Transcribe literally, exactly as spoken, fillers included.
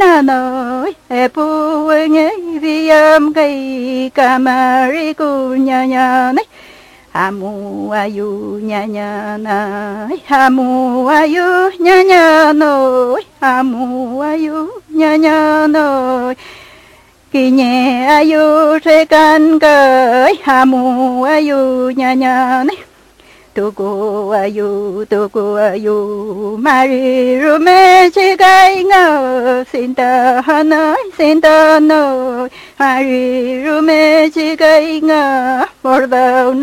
na no e pu nge viam kai kamari ku nya nya nei hamu ayu nya nya na hamu ayu nya nya no hamu ayu nya nya no kỳ nhẹ ayu thế can cái hamu ayu nya nya nei tu cô ayu tu cô ayu mari rume chi cái ngờ xin ta nói xin ta nói mari rume chi cái ngờ bỏ vào